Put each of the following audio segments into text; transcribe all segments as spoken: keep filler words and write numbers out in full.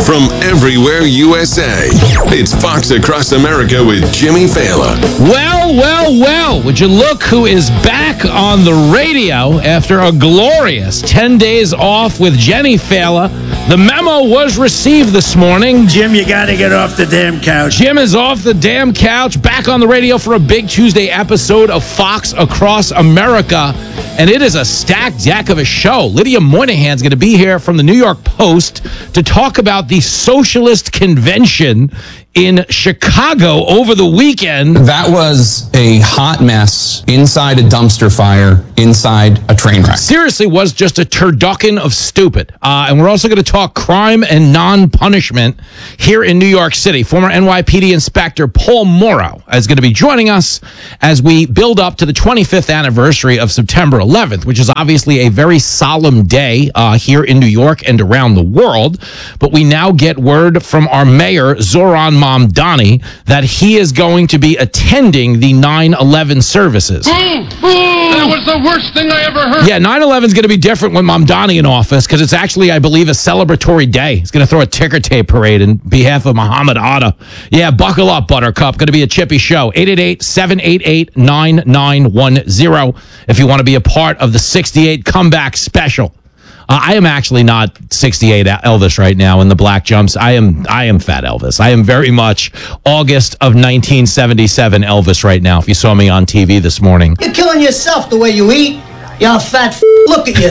from everywhere U S A. It's Fox Across America with Jimmy Fallon. Well, well, well, would you look who is back on the radio after a glorious ten days off with Jenny Fallon. The memo was received this morning. Jim, you got to get off the damn couch. Jim is off the damn couch, back on the radio for a big Tuesday episode of Fox Across America. And it is a stacked deck of a show. Lydia Moynihan's going to be here from the New York Post to talk about the Socialist Convention in Chicago over the weekend. That was a hot mess inside a dumpster fire, inside a train wreck. Seriously, was just a turducken of stupid. Uh, and we're also going to talk crime and non-punishment here in New York City. Former N Y P D Inspector Paul Mauro is going to be joining us as we build up to the twenty-fifth anniversary of September eleventh, which is obviously a very solemn day uh, here in New York and around the world. But we now get word from our mayor, Zoran Mamdani, that he is going to be attending the nine eleven services. That was the worst thing I ever heard. Yeah, nine eleven is going to be different with Mamdani in office because it's actually, I believe, a celebratory day. He's going to throw a ticker tape parade in behalf of Muhammad Atta. Yeah, buckle up, Buttercup. Going to be a chippy show. eight eight eight, seven eight eight, nine nine one zero if you want to be a part of the sixty-eight comeback special. Uh, I am actually not sixty-eight Elvis right now in the black jumps. I am I am fat Elvis. I am very much August of nineteen seventy-seven Elvis right now, if you saw me on T V this morning. You're killing yourself the way you eat. You fat f- look at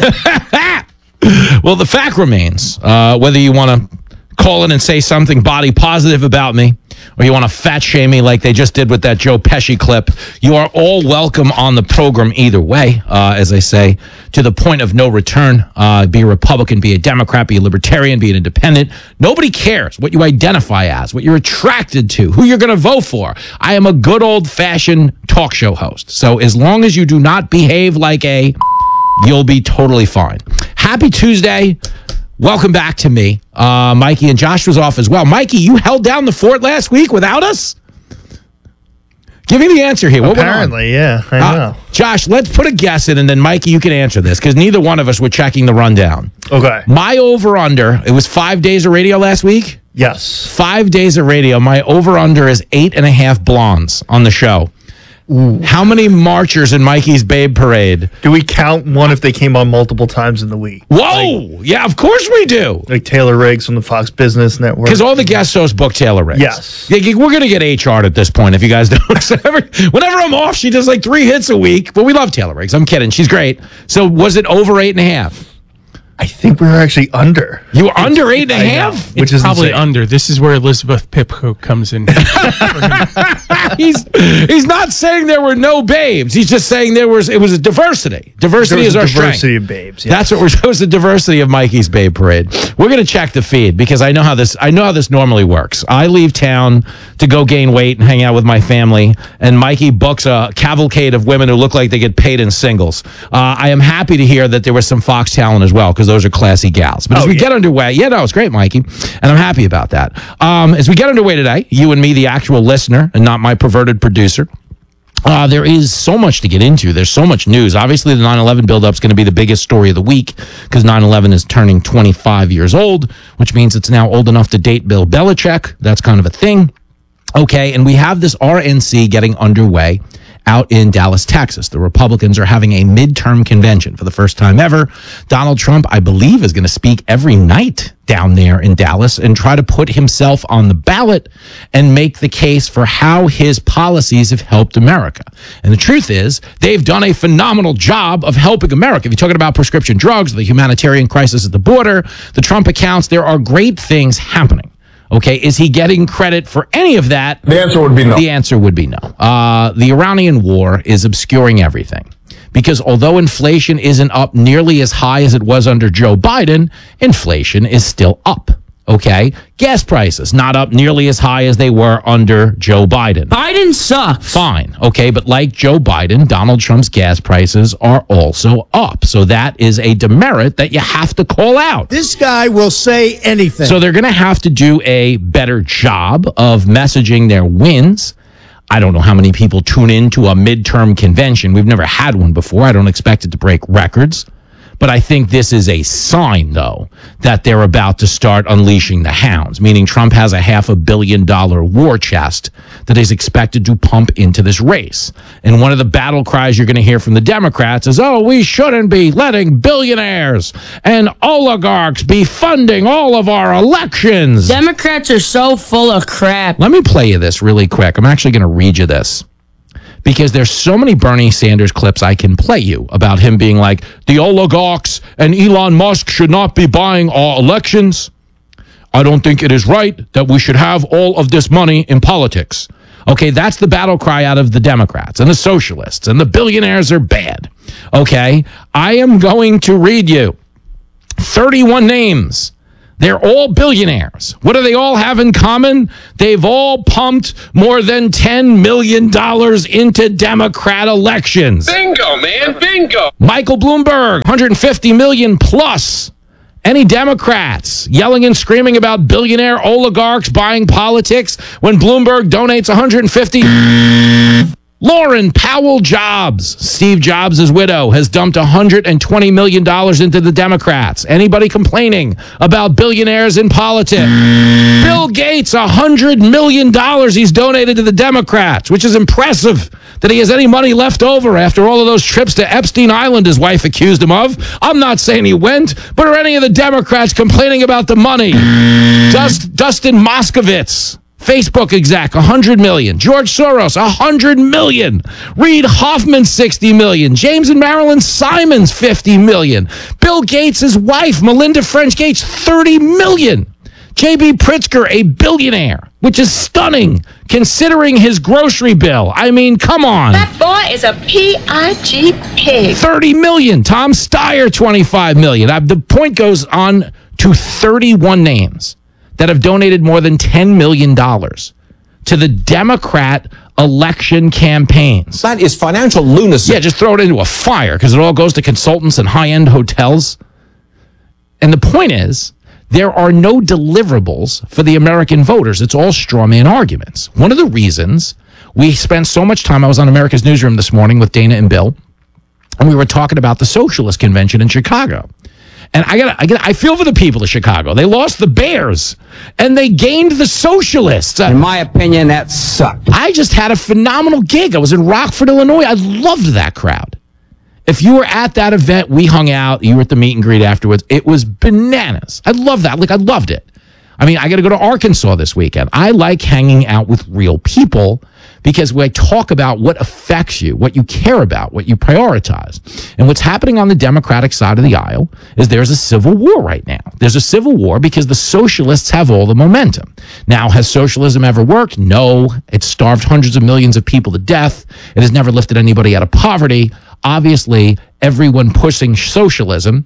you. Well, the fact remains, uh, whether you want to call in and say something body positive about me, or you want to fat shame me like they just did with that Joe Pesci clip, you are all welcome on the program either way, uh, as I say, to the point of no return. Uh, be a Republican, be a Democrat, be a Libertarian, be an independent. Nobody cares what you identify as, what you're attracted to, who you're going to vote for. I am a good old-fashioned talk show host. So as long as you do not behave like a, you'll be totally fine. Happy Tuesday. Welcome back to me. Uh, Mikey and Josh was off as well. Mikey, you held down the fort last week without us? Give me the answer here. What Apparently, yeah, I uh, know. Josh, let's put a guess in, and then, Mikey, you can answer this, because neither one of us were checking the rundown. Okay. My over-under, it was five days of radio last week? Yes. Five days of radio. My over-under is eight and a half blondes on the show. Ooh. How many marchers in Mikey's Babe Parade? Do we count one if they came on multiple times in the week? Whoa! Like, yeah, of course we do. Like Taylor Riggs from the Fox Business Network. Because all the guest hosts book Taylor Riggs. Yes. Yeah, we're going to get H R'd at this point, if you guys don't. So every, whenever I'm off, she does like three hits a week. But we love Taylor Riggs. I'm kidding. She's great. So was it over eight and a half? I think we were actually under. You were under eight and a half? Which it's is probably insane. under. This is where Elizabeth Pipko comes in. he's he's not saying there were no babes. He's just saying there was it was a diversity. Diversity There was is a our diversity strength. of babes. Yes. That's what we're. It was the diversity of Mikey's Babe Parade. We're going to check the feed because I know how this. I know how this normally works. I leave town to go gain weight and hang out with my family, and Mikey books a cavalcade of women who look like they get paid in singles. Uh, I am happy to hear that there was some Fox talent as well, because those are classy gals. But as Oh, we yeah. get underway, yeah, no, it's great, Mikey, and I'm happy about that. Um, as we get underway today, you and me, the actual listener, and not my perverted producer. Uh, there is so much to get into. There's so much news. Obviously, the nine eleven buildup is going to be the biggest story of the week because nine eleven is turning twenty-five years old, which means it's now old enough to date Bill Belichick. That's kind of a thing. Okay, and we have this R N C getting underway out in Dallas, Texas. The Republicans are having a midterm convention for the first time ever. Donald Trump, I believe, is going to speak every night down there in Dallas and try to put himself on the ballot and make the case for how his policies have helped America. And the truth is, they've done a phenomenal job of helping America. If you're talking about prescription drugs, the humanitarian crisis at the border, the Trump accounts, there are great things happening. Okay, is he getting credit for any of that? The answer would be no. The answer would be no. Uh, the Iranian war is obscuring everything. Because although inflation isn't up nearly as high as it was under Joe Biden, inflation is still up. Okay? Gas prices not up nearly as high as they were under Joe Biden. Biden sucks. Fine. Okay, but like Joe Biden, Donald Trump's gas prices are also up. So that is a demerit that you have to call out. This guy will say anything. So they're going to have to do a better job of messaging their wins. I don't know how many people tune in to a midterm convention. We've never had one before. I don't expect it to break records. But I think this is a sign, though, that they're about to start unleashing the hounds, meaning Trump has a half a billion dollar war chest that is expected to pump into this race. And one of the battle cries you're going to hear from the Democrats is, oh, we shouldn't be letting billionaires and oligarchs be funding all of our elections. Democrats are so full of crap. Let me play you this really quick. I'm actually going to read you this, because there's so many Bernie Sanders clips I can play you about him being like, the oligarchs and Elon Musk should not be buying our elections. I don't think it is right that we should have all of this money in politics. Okay, that's the battle cry out of the Democrats and the socialists, and the billionaires are bad. Okay, I am going to read you thirty-one names. They're all billionaires. What do they all have in common? They've all pumped more than ten million dollars into Democrat elections. Bingo, man, bingo. Michael Bloomberg, one hundred fifty million dollars plus. Any Democrats yelling and screaming about billionaire oligarchs buying politics when Bloomberg donates one hundred fifty? Lauren Powell Jobs, Steve Jobs' widow, has dumped one hundred twenty million dollars into the Democrats. Anybody complaining about billionaires in politics? Bill Gates, one hundred million dollars he's donated to the Democrats, which is impressive that he has any money left over after all of those trips to Epstein Island his wife accused him of. I'm not saying he went, but are any of the Democrats complaining about the money? Dust, Dustin Moskovitz, Facebook exec, one hundred million dollars. George Soros, one hundred million dollars. Reid Hoffman, sixty million dollars. James and Marilyn Simons, fifty million dollars. Bill Gates' wife, Melinda French Gates, thirty million dollars. J B. Pritzker, a billionaire, which is stunning considering his grocery bill. I mean, come on. That boy is a P I G pig. thirty million dollars. Tom Steyer, twenty-five million dollars. The point goes on to thirty-one names that have donated more than ten million dollars to the Democrat election campaigns. That is financial lunacy. Yeah, just throw it into a fire because it all goes to consultants and high-end hotels. And the point is, there are no deliverables for the American voters. It's all straw man arguments. One of the reasons we spent so much time, I was on America's Newsroom this morning with Dana and Bill, and we were talking about the Socialist Convention in Chicago. And I got, I got, I feel for the people of Chicago. They lost the Bears, and they gained the Socialists. In my opinion, that sucked. I just had a phenomenal gig. I was in Rockford, Illinois. I loved that crowd. If you were at that event, we hung out. You were at the meet and greet afterwards. It was bananas. I love that. Like, I loved it. I mean, I got to go to Arkansas this weekend. I like hanging out with real people because we talk about what affects you, what you care about, what you prioritize. And what's happening on the Democratic side of the aisle is there's a civil war right now. There's a civil war because the socialists have all the momentum. Now, has socialism ever worked? No. It's starved hundreds of millions of people to death. It has never lifted anybody out of poverty. Obviously, everyone pushing socialism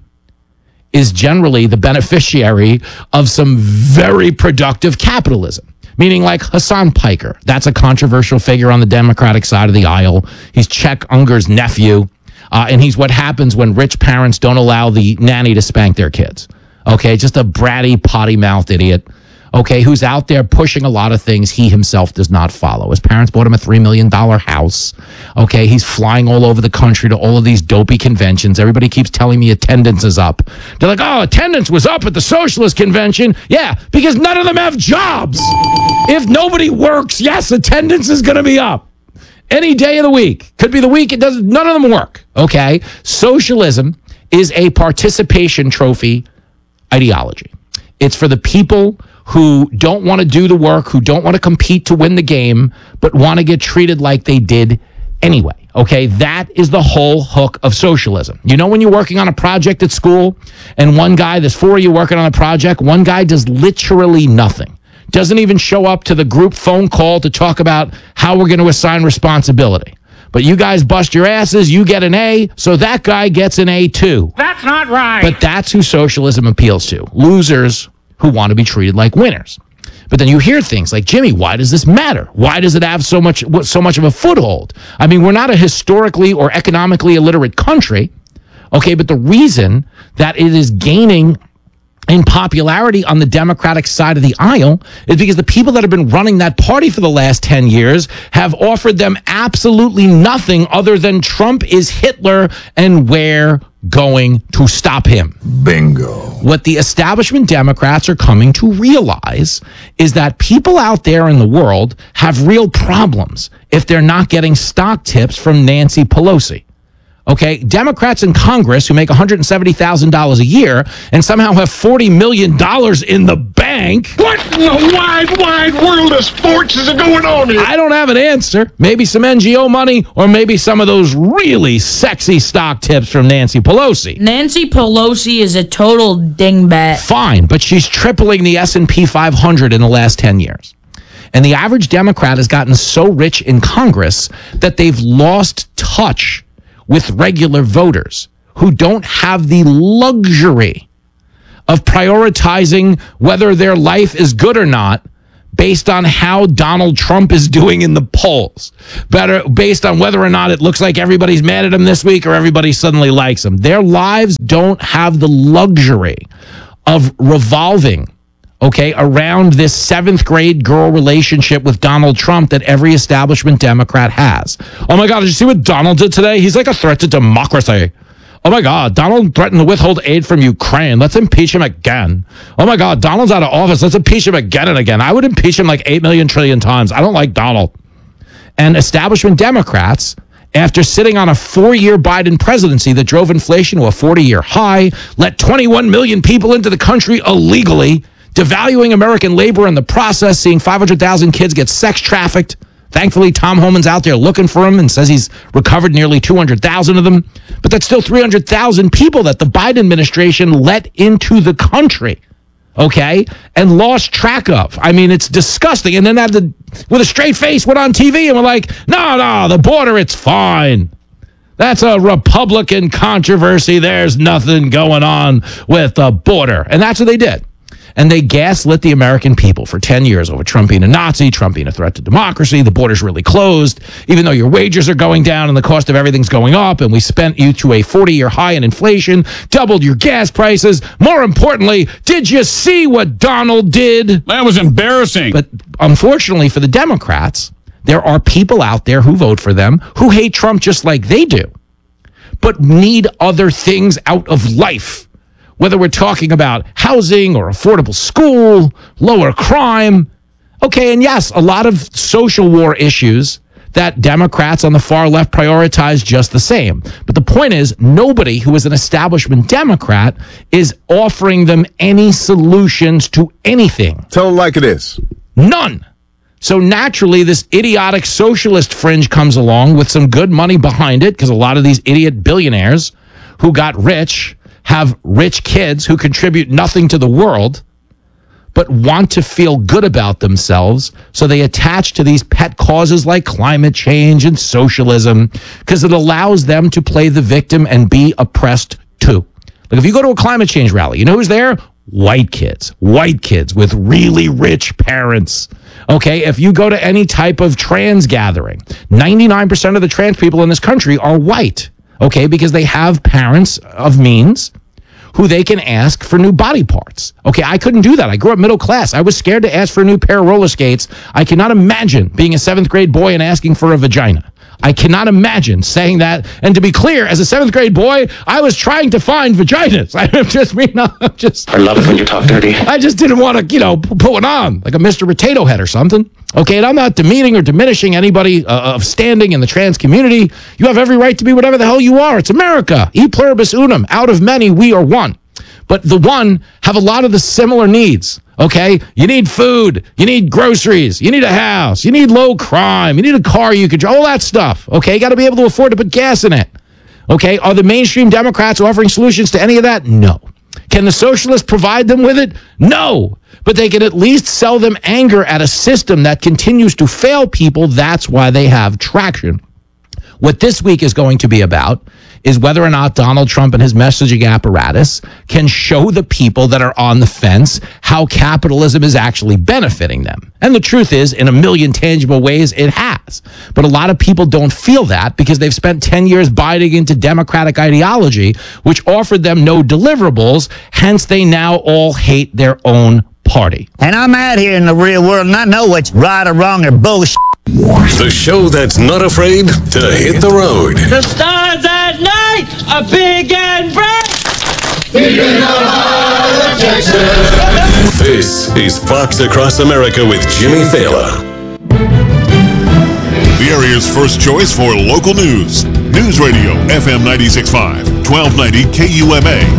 is generally the beneficiary of some very productive capitalism. Meaning like Hassan Piker. That's a controversial figure on the Democratic side of the aisle. He's Chuck Unger's nephew. Uh, and he's what happens when rich parents don't allow the nanny to spank their kids. Okay, just a bratty, potty-mouthed idiot. Okay, who's out there pushing a lot of things he himself does not follow. His parents bought him a three million dollars house. Okay, he's flying all over the country to all of these dopey conventions. Everybody keeps telling me attendance is up. They're like, oh, attendance was up at the Socialist Convention. Yeah, because none of them have jobs. If nobody works, yes, attendance is going to be up. Any day of the week. Could be the week it doesn't, none of them work. Okay, socialism is a participation trophy ideology. It's for the people who don't want to do the work, who don't want to compete to win the game, but want to get treated like they did anyway. Okay, that is the whole hook of socialism. You know when you're working on a project at school and one guy, there's four of you working on a project, one guy does literally nothing. Doesn't even show up to the group phone call to talk about how we're going to assign responsibility. But you guys bust your asses, you get an A, so that guy gets an A too. That's not right. But that's who socialism appeals to. Losers who want to be treated like winners. But then you hear things like, Jimmy, why does this matter? Why does it have so much so much of a foothold? I mean, we're not a historically or economically illiterate country, okay, but the reason that it is gaining in popularity on the Democratic side of the aisle is because the people that have been running that party for the last ten years have offered them absolutely nothing other than Trump is Hitler and wear going to stop him. Bingo. What the establishment Democrats are coming to realize is that people out there in the world have real problems if they're not getting stock tips from Nancy Pelosi. Okay, Democrats in Congress who make one hundred seventy thousand dollars a year and somehow have forty million dollars in the bank. What in the wide, wide world of sports is going on here? I don't have an answer. Maybe some N G O money or maybe some of those really sexy stock tips from Nancy Pelosi. Nancy Pelosi is a total dingbat. Fine, but she's tripling the S and P five hundred in the last ten years. And the average Democrat has gotten so rich in Congress that they've lost touch with regular voters who don't have the luxury of prioritizing whether their life is good or not based on how Donald Trump is doing in the polls, better based on whether or not it looks like everybody's mad at him this week or everybody suddenly likes him. Their lives don't have the luxury of revolving, okay, around this seventh grade girl relationship with Donald Trump that every establishment Democrat has. Oh my God, did you see what Donald did today? He's like a threat to democracy. Oh my God, Donald threatened to withhold aid from Ukraine. Let's impeach him again. Oh my God, Donald's out of office. Let's impeach him again and again. I would impeach him like eight million trillion times. I don't like Donald. And establishment Democrats, after sitting on a four-year Biden presidency that drove inflation to a forty-year high, let twenty-one million people into the country illegally, devaluing American labor in the process, seeing five hundred thousand kids get sex trafficked. Thankfully, Tom Homan's out there looking for them and says he's recovered nearly two hundred thousand of them. But that's still three hundred thousand people that the Biden administration let into the country, okay, and lost track of. I mean, it's disgusting. And then had the, with a straight face, went on T V and were like, no, no, the border, it's fine. That's a Republican controversy. There's nothing going on with the border. And that's what they did. And they gaslit the American people for ten years over Trump being a Nazi, Trump being a threat to democracy. The border's really closed, even though your wages are going down and the cost of everything's going up. And we spent you to a forty-year high in inflation, doubled your gas prices. More importantly, did you see what Donald did? That was embarrassing. But unfortunately for the Democrats, there are people out there who vote for them who hate Trump just like they do, but need other things out of life. Whether we're talking about housing or affordable school, lower crime. Okay, and yes, a lot of social war issues that Democrats on the far left prioritize just the same. But the point is, nobody who is an establishment Democrat is offering them any solutions to anything. Tell them like it is. None. So naturally, this idiotic socialist fringe comes along with some good money behind it, because a lot of these idiot billionaires who got rich have rich kids who contribute nothing to the world, but want to feel good about themselves. So they attach to these pet causes like climate change and socialism because it allows them to play the victim and be oppressed too. Like if you go to a climate change rally, you know who's there? White kids, white kids with really rich parents. Okay, if you go to any type of trans gathering, ninety-nine percent of the trans people in this country are white. Okay, because they have parents of means who they can ask for new body parts. Okay, I couldn't do that. I grew up middle class. I was scared to ask for a new pair of roller skates. I cannot imagine being a seventh grade boy and asking for a vagina. I cannot imagine saying that. And to be clear, as a seventh grade boy, I was trying to find vaginas. I'm just, you know, I'm just. I love it when you talk dirty. I just didn't want to, you know, put one on like a Mister Potato Head or something. Okay, and I'm not demeaning or diminishing anybody uh, of standing in the trans community. You have every right to be whatever the hell you are. It's America. E pluribus unum. Out of many, we are one. But the one have a lot of the similar needs. Okay, you need food, you need groceries, you need a house, you need low crime, you need a car you could drive, all that stuff. Okay, you got to be able to afford to put gas in it. Okay, are the mainstream Democrats offering solutions to any of that? No. Can the socialists provide them with it? No. But they can at least sell them anger at a system that continues to fail people. That's why they have traction. What this week is going to be about is whether or not Donald Trump and his messaging apparatus can show the people that are on the fence how capitalism is actually benefiting them. And the truth is, in a million tangible ways, it has. But a lot of people don't feel that because they've spent ten years biting into Democratic ideology, which offered them no deliverables. Hence, they now all hate their own party. And I'm out here in the real world, and I know what's right or wrong or bullshit. The show that's not afraid to hit the road. The stars at night are big and bright. This is Fox Across America with Jimmy Fallon. The area's first choice for local news. News Radio, F M ninety-six point five, twelve ninety K U M A.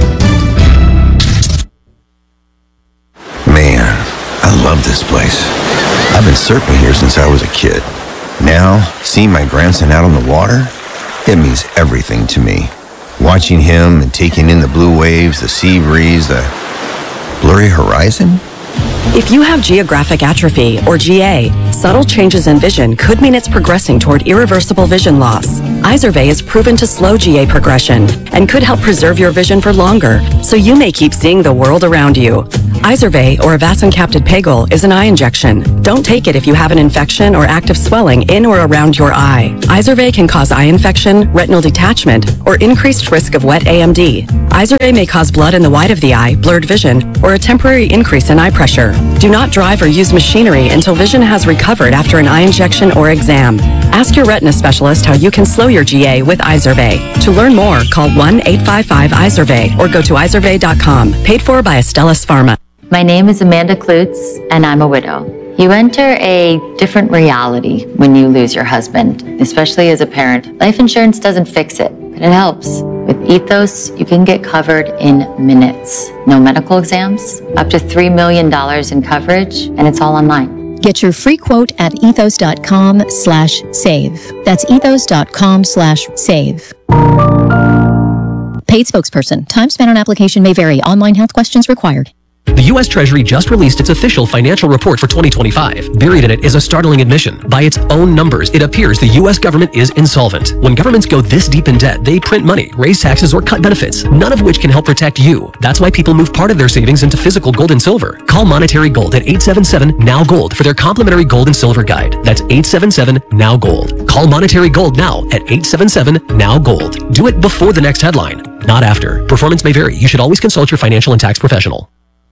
Man, I love this place. I've been surfing here since I was a kid. Now, seeing my grandson out on the water, it means everything to me. Watching him and taking in the blue waves, the sea breeze, the blurry horizon. If you have geographic atrophy, or G A, subtle changes in vision could mean it's progressing toward irreversible vision loss. Izervay is proven to slow G A progression and could help preserve your vision for longer, so you may keep seeing the world around you. Izervay, or avacincaptad pegol, is an eye injection. Don't take it if you have an infection or active swelling in or around your eye. Izervay can cause eye infection, retinal detachment, or increased risk of wet A M D. Izervay may cause blood in the white of the eye, blurred vision, or a temporary increase in eye pressure. Do not drive or use machinery until vision has recovered after an eye injection or exam. Ask your retina specialist how you can slow your G A with Izervay. To learn more, call one eight five five Izervay or go to izervay dot com. Paid for by Astellas Pharma. My name is Amanda Klutz, and I'm a widow. You enter a different reality when you lose your husband, especially as a parent. Life insurance doesn't fix it, but it helps. With Ethos, you can get covered in minutes. No medical exams, up to three million dollars in coverage, and it's all online. Get your free quote at ethos dot com slash save. That's ethos dot com slash save. Paid spokesperson. Time spent on application may vary. Online health questions required. The U S Treasury just released its official financial report for twenty twenty-five. Buried in it is a startling admission. By its own numbers, it appears the U S government is insolvent. When governments go this deep in debt, they print money, raise taxes, or cut benefits, none of which can help protect you. That's why people move part of their savings into physical gold and silver. Call Monetary Gold at eight seven seven, N O W Gold for their complimentary gold and silver guide. That's eight seven seven, N O W Gold. Call Monetary Gold now at eight seven seven, N O W Gold. Do it before the next headline, not after. Performance may vary. You should always consult your financial and tax professional.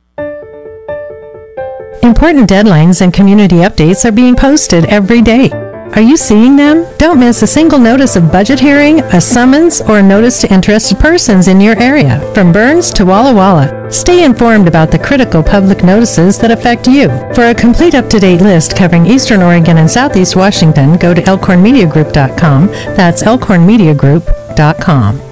Important deadlines and community updates are being posted every day. Are you seeing them? Don't miss a single notice of budget hearing, a summons, or a notice to interested persons in your area, from Burns to Walla Walla. Stay informed about the critical public notices that affect you. For a complete up-to-date list covering Eastern Oregon and Southeast Washington, go to elkhorn media group dot com. That's elkhorn media group dot com.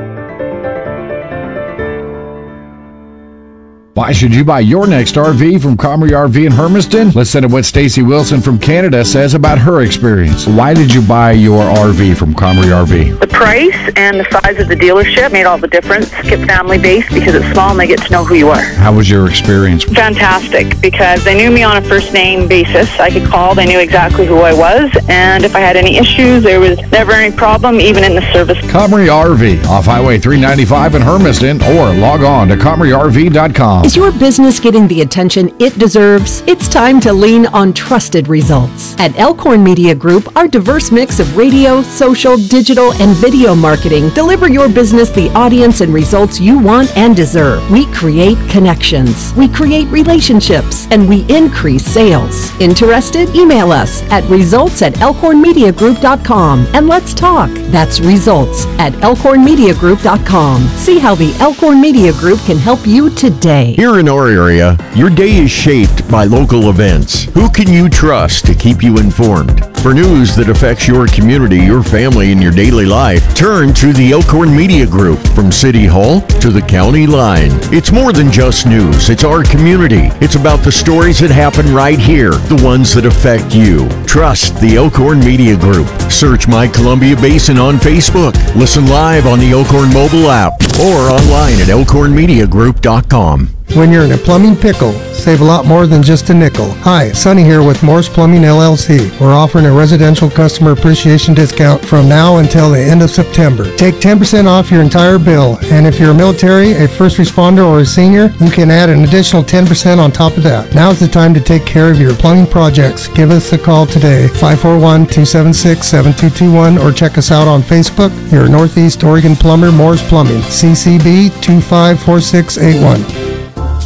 Why should you buy your next R V from Comrie R V in Hermiston? Listen to what Stacy Wilson from Canada says about her experience. Why did you buy your R V from Comrie R V? The price and the size of the dealership made all the difference. Get family-based because it's small and they get to know who you are. How was your experience? Fantastic, because they knew me on a first-name basis. I could call, they knew exactly who I was, and if I had any issues, there was never any problem, even in the service. Comrie R V, off Highway three ninety-five in Hermiston, or log on to comrie R V dot com. Is your business getting the attention it deserves? It's time to lean on trusted results. At Elkhorn Media Group, our diverse mix of radio, social, digital, and video marketing deliver your business the audience and results you want and deserve. We create connections, we create relationships, and we increase sales. Interested? Email us at results at elkhorn media group dot com and let's talk. That's results at elkhorn media group dot com. See how the Elkhorn Media Group can help you today. Here in our area, your day is shaped by local events. Who can you trust to keep you informed? For news that affects your community, your family, and your daily life, turn to the Elkhorn Media Group. From City Hall to the county line. It's more than just news. It's our community. It's about the stories that happen right here, the ones that affect you. Trust the Elkhorn Media Group. Search My Columbia Basin on Facebook. Listen live on the Elkhorn mobile app or online at elkhorn media group dot com. When you're in a plumbing pickle, save a lot more than just a nickel. Hi, Sonny here with Morse Plumbing L L C. We're offering a residential customer appreciation discount from now until the end of September. Take ten percent off your entire bill, and if you're a military, a first responder, or a senior, you can add an additional ten percent on top of that. Now's the time to take care of your plumbing projects. Give us a call today, five four one, two seven six, seven two two one, or check us out on Facebook. Your Northeast Oregon plumber, Morse Plumbing, C C B two five four six eight one.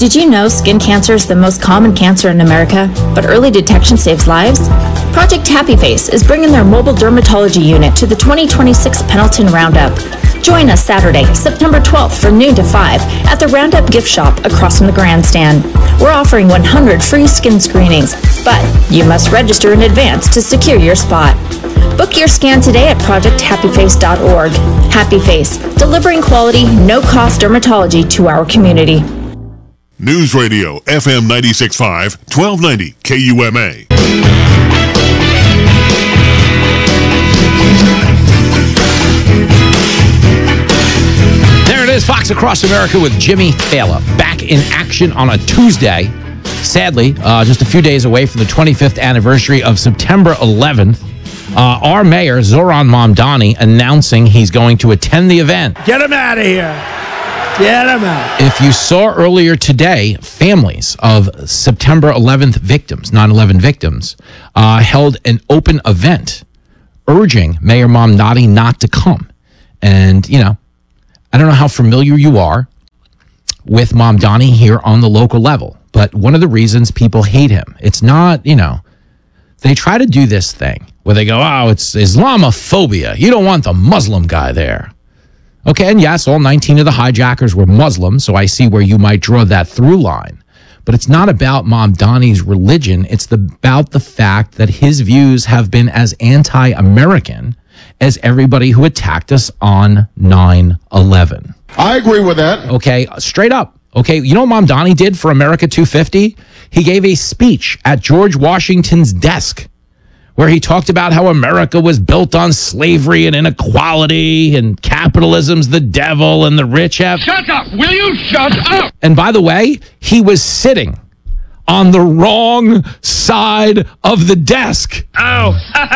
Did you know skin cancer is the most common cancer in America, but early detection saves lives? Project Happy Face is bringing their mobile dermatology unit to the twenty twenty-six Pendleton Roundup. Join us Saturday, September twelfth from noon to five at the Roundup gift shop across from the grandstand. We're offering one hundred free skin screenings, but you must register in advance to secure your spot. Book your scan today at project happy face dot org. Happy Face, delivering quality, no-cost dermatology to our community. News Radio F M ninety-six point five, twelve ninety K U M A. There it is, Fox Across America with Jimmy Fallon, back in action on a Tuesday. Sadly, uh, just a few days away from the twenty-fifth anniversary of September eleventh. Uh, our mayor, Zoran Mamdani, announcing he's going to attend the event. Get him out of here. Get him out. If you saw earlier today, families of September eleventh victims, nine eleven victims, uh, held an open event urging Mayor Mamdani not to come. And, you know, I don't know how familiar you are with Mamdani here on the local level, but one of the reasons people hate him, it's not, you know, they try to do this thing where they go, oh, it's Islamophobia. You don't want the Muslim guy there. Okay, and yes, all nineteen of the hijackers were Muslim, so I see where you might draw that through line. But it's not about Mamdani's religion. It's the, about the fact that his views have been as anti-American as everybody who attacked us on nine eleven. I agree with that. Okay, straight up. Okay, you know what Mamdani did for America two fifty? He gave a speech at George Washington's desk where he talked about how America was built on slavery and inequality and capitalism's the devil and the rich have... Shut up! Will you shut up? And by the way, he was sitting on the wrong side of the desk. Oh,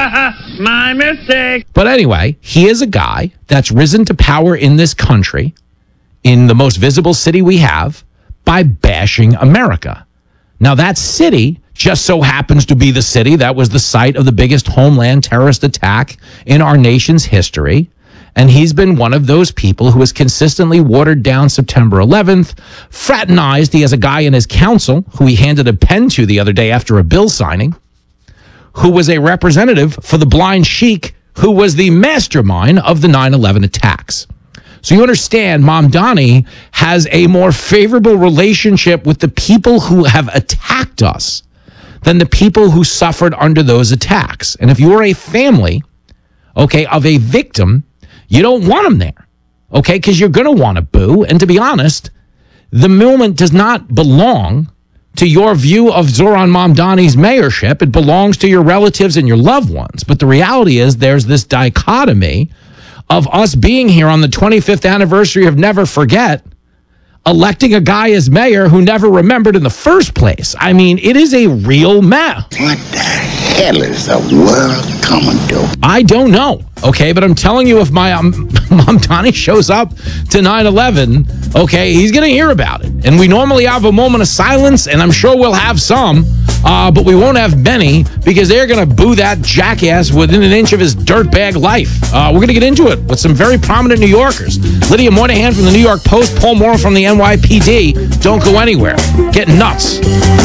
my mistake. But anyway, he is a guy that's risen to power in this country, in the most visible city we have, by bashing America. Now, that city just so happens to be the city that was the site of the biggest homeland terrorist attack in our nation's history. And he's been one of those people who has consistently watered down September eleventh, fraternized. He has a guy in his council who he handed a pen to the other day after a bill signing, who was a representative for the blind sheik, who was the mastermind of the nine eleven attacks. So you understand, Mamdani has a more favorable relationship with the people who have attacked us than the people who suffered under those attacks. And if you're a family, okay, of a victim, you don't want them there, okay, because you're going to want to boo. And to be honest, the moment does not belong to your view of Zoran Mamdani's mayorship. It belongs to your relatives and your loved ones. But the reality is there's this dichotomy of us being here on the twenty-fifth anniversary of Never Forget, electing a guy as mayor who never remembered in the first place. I mean, it is a real mess. What the hell is the world coming to? I don't know, okay? But I'm telling you, if my um, Mamdani shows up to nine eleven, okay, he's going to hear about it. And we normally have a moment of silence, and I'm sure we'll have some, uh, but we won't have many because they're going to boo that jackass within an inch of his dirtbag life. Uh, we're going to get into it with some very prominent New Yorkers. Lydia Moynihan from the New York Post, Paul Morrow from the N Y P D. Don't go anywhere. Get nuts.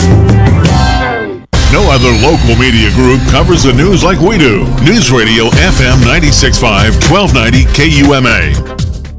No other local media group covers the news like we do. News Radio F M ninety-six point five, twelve ninety K U M A.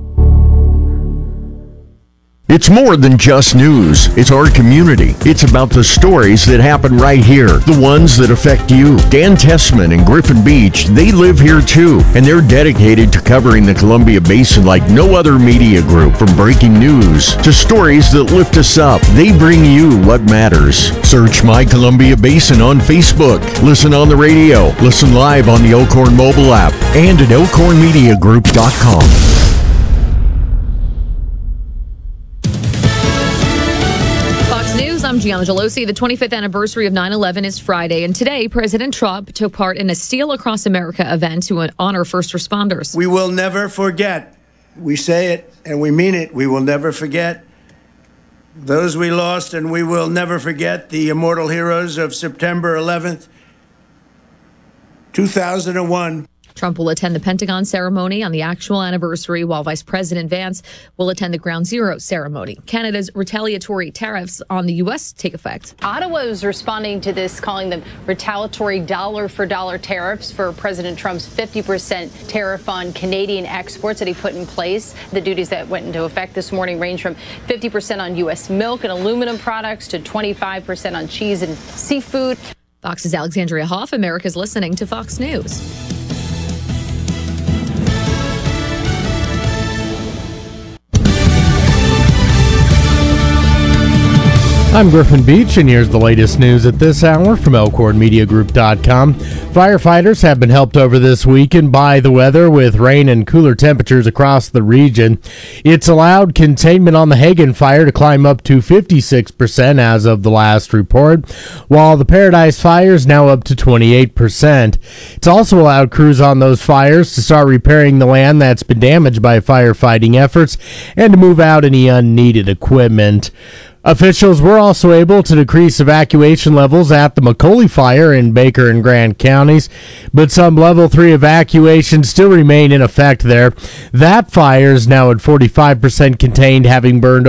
It's more than just news. It's our community. It's about the stories that happen right here, the ones that affect you. Dan Tessman and Griffin Beach, they live here too, and they're dedicated to covering the Columbia Basin like no other media group. From breaking news to stories that lift us up, they bring you what matters. Search My Columbia Basin on Facebook. Listen on the radio. Listen live on the Elkhorn mobile app and at elkhorn media group dot com. I'm Gianna Gelosi. The twenty-fifth anniversary of nine eleven is Friday, and today President Trump took part in a Steel Across America event to honor first responders. We will never forget. We say it and we mean it. We will never forget those we lost, and we will never forget the immortal heroes of September eleventh, two thousand one. Trump will attend the Pentagon ceremony on the actual anniversary, while Vice President Vance will attend the Ground Zero ceremony. Canada's retaliatory tariffs on the U S take effect. Ottawa is responding to this, calling them retaliatory dollar-for-dollar tariffs for President Trump's fifty percent tariff on Canadian exports that he put in place. The duties that went into effect this morning range from fifty percent on U S milk and aluminum products to twenty-five percent on cheese and seafood. Fox's Alexandria Hoff, America's listening to Fox News. I'm Griffin Beach, and here's the latest news at this hour from elkhorn media group dot com. Firefighters have been helped over this weekend by the weather with rain and cooler temperatures across the region. It's allowed containment on the Hagen fire to climb up to fifty-six percent as of the last report, while the Paradise fire is now up to twenty-eight percent. It's also allowed crews on those fires to start repairing the land that's been damaged by firefighting efforts and to move out any unneeded equipment. Officials were also able to decrease evacuation levels at the McCauley fire in Baker and Grant counties, but some level three evacuations still remain in effect there. That fire is now at forty-five percent contained, having burned